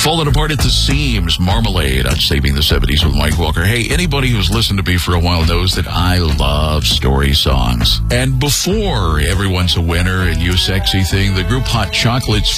Falling Apart at the Seams, Marmalade on Saving the 70s with Mike Walker. Hey, anybody who's listened to me for a while knows that I love story songs. And before Everyone's a Winner and You Sexy Thing, the group Hot Chocolate's